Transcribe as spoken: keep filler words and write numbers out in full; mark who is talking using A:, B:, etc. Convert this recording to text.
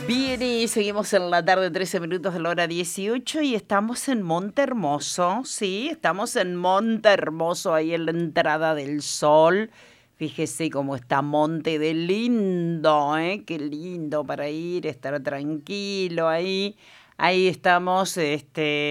A: Bien, y seguimos en la tarde, trece minutos de la hora dieciocho y estamos en Monte Hermoso, sí, estamos en Monte Hermoso, ahí en la entrada del sol. Fíjese cómo está Monte de lindo, ¿eh? Qué lindo para ir, estar tranquilo ahí. Ahí estamos, este...